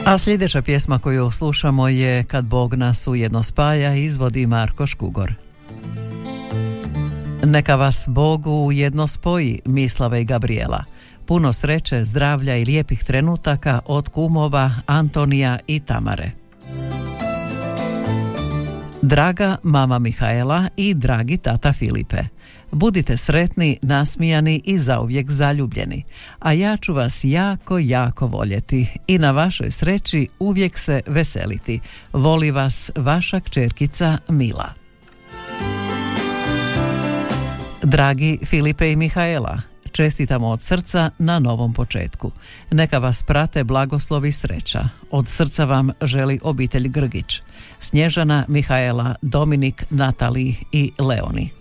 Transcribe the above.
A sljedeća pjesma koju slušamo je Kad Bog nas ujedno spaja, izvodi Marko Škugor. Neka vas Bog ujedno spoji, Mislava i Gabriela. Puno sreće, zdravlja i lijepih trenutaka od kumova Antonija i Tamare. Draga mama Mihaela i dragi tata Filipe, budite sretni, nasmijani i zauvijek zaljubljeni, a ja ću vas jako, jako voljeti i na vašoj sreći uvijek se veseliti. Voli vas vaša kćerkica Mila. Dragi Filipe i Mihaela, čestitamo od srca na novom početku. Neka vas prate blagoslovi i sreća. Od srca vam želi obitelj Grgić. Snježana, Mihaela, Dominik, Natali i Leoni.